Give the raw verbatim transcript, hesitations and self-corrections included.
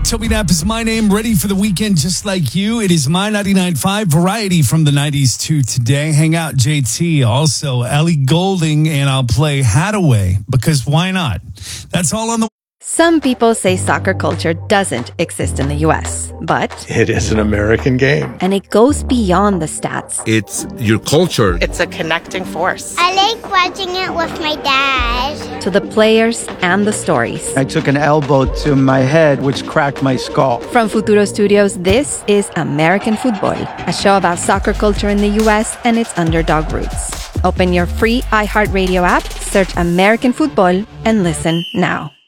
Toby Knapp is my name, ready for the weekend just like you. It is my ninety-nine point five variety from the nineties to today. Hang out, J T. Also, Ellie Goulding, and I'll play Hadaway, because why not? That's all on the... Some people say soccer culture doesn't exist in the U S, but... It is an American game. And it goes beyond the stats. It's your culture. It's a connecting force. I like watching it with my dad. To the players and the stories. I took an elbow to my head, which cracked my skull. From Futuro Studios, this is American Football, a show about soccer culture in the U S and its underdog roots. Open your free iHeartRadio app, search American Football, and listen now.